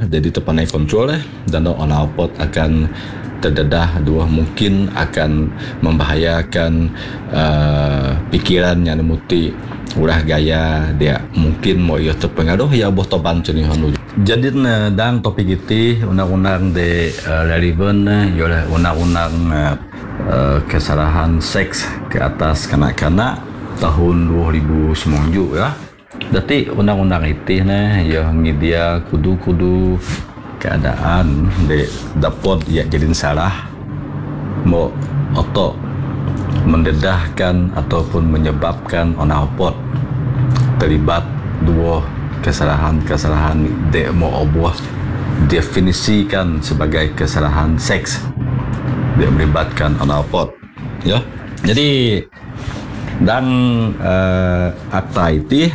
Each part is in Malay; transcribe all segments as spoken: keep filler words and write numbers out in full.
jadi terpanai kontrol eh, dan on output akan terdedah dua mungkin akan membahayakan uh, pikiran yang muti ulah gaya dia mungkin mau ia terpengaruh ya boh toban cuni hanu. Jadi uh, dang topik itu undang-undang de uh, relevan ialah undang-undang uh, uh, kesalahan seks ke atas kanak-kanak tahun dua ribu sembilan ya. Jadi undang-undang itu nah yang dia kudu-kudu keadaan de dapat ya jadi salah mau atau mendedahkan ataupun menyebabkan onapot terlibat dua kesalahan-kesalahan de mau obuah definisikan sebagai kesalahan seks dia melibatkan onapot ya. Jadi dan uh, akta itu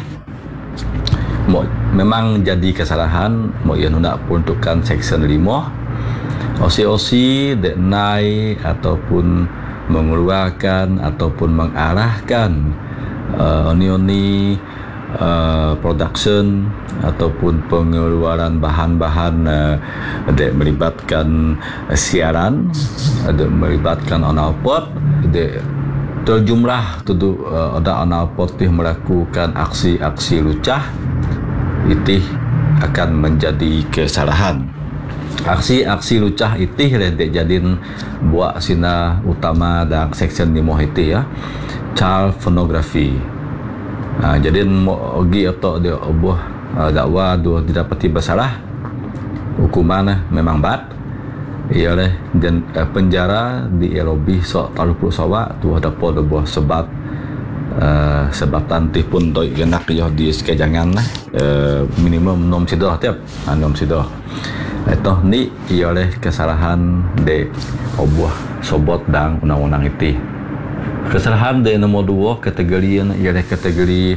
mau memang jadi kesalahan mau ia nak peruntukan section lima O C O C denai ataupun mengeluarkan ataupun mengarahkan uh, onioni uh, production ataupun pengeluaran bahan-bahan uh, de melibatkan uh, siaran de melibatkan onapot de terjumlah tuduh uh, ada onapot melakukan aksi-aksi lucah itu akan menjadi kesalahan. Aksi-aksi lucah itu rendek jadin buat sina utama dan section lima itu ya. Child pornography. Ha, jadi mau gi atau dia obuh uh, dakwa dua didapati bersalah hukuman memang bad. Ialah dan uh, penjara di lebih sok talu puluh sawa tu dapat buah sebab Uh, sebab tantih pun doi genak yo di sekejangan lah uh, minimum enam sidoh tiap enam sidoh itu ni ialah kesalahan de obuah sobot dan undang-undang itu. Kesalahan de nombor dua kategori ialah kategori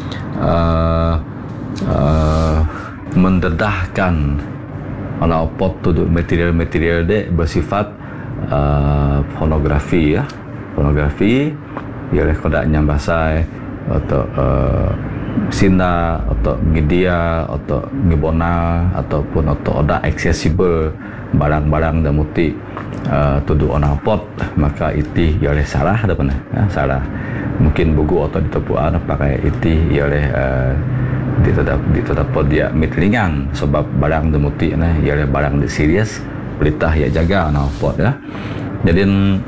uh, uh, mendedahkan onapot tu material-material de bersifat uh, pornografi ya. Pornografi ialah kodaknya bahasa atau uh, sina atau media atau ngibona ataupun atau ada accessible barang-barang dan muti uh, tuduh onapot maka itu ialah salah ada pernah ya, salah mungkin buku atau ditepuan pakai itu ialah uh, ditedap ditedapot dia mitlingan sebab barang dan muti nah ialah barang serius pelitah ya jaga onapot ya. Jadi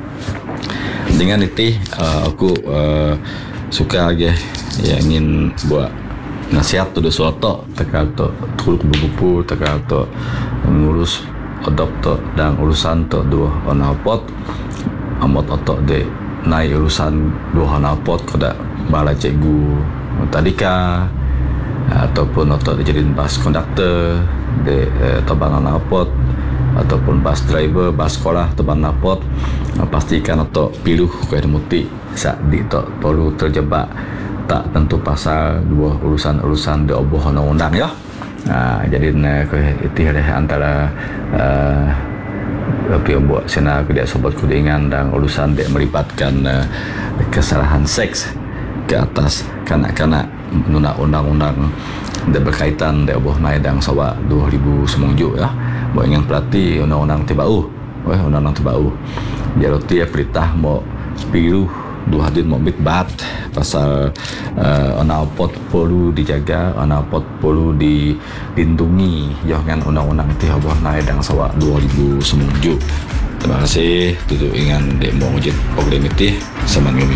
dengan itu uh, aku uh, suka aja ya ingin buat nasihat tu sesuatu terkait tu turut berkumpul terkait tu mengurus adopter dan urusan tu dua onapot amat atau de naik urusan dua onapot kada bala cikgu tadika ataupun atau jadi bas konduktor de eh, tabang onapot ataupun bus driver, bus sekolah teban napot uh, pastikan atau piluh kaya muti saat di tak perlu terjebak tak tentu pasal dua urusan-urusan di oboh undang-undang ya. Uh, jadi uh, itu adalah antara uh, tapi buat sena dia sobat kudingan dan urusan dia melibatkan uh, kesalahan seks ke atas kanak-kanak menuna undang-undang dia berkaitan dia oboh naik dan sawa dua ribu sembilan ya. Buat ingin pelati undang-undang tibau, wah undang-undang tibau. Jadi dia perintah mau pilu dua hadin mau bitbat pasal uh, onapot perlu dijaga, onapot perlu dilindungi. Jangan undang-undang itu habis naik dan sawa dua ribu sembilan. Terima kasih. Tutup ingat demo ujian program itu sama kami.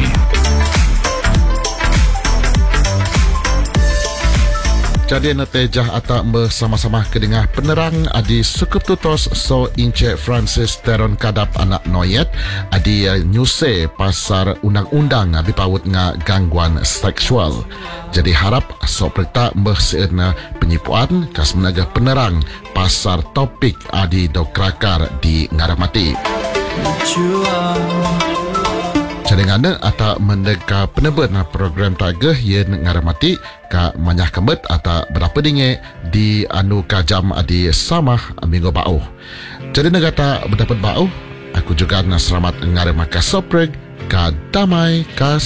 Jadi natejah atak bersama-sama kedengah penerang adi sukup tutos so Ince Francis Teron kadap anak noyet adi nyuse pasar undang-undang bipawut nga gangguan seksual. Jadi harap so perta bersena penyipuan kas menaga penerang pasar topik adi dokrakar di Ngaramati. Cadangana atau mendeka penebut na program tagah yen Ngaramati ka manyah kembet atau berapa dinge di anu kajam adi samah minggu bau. Jadi negata berdapat bau, aku juga na selamat ngarema ka sopreg ka damai ka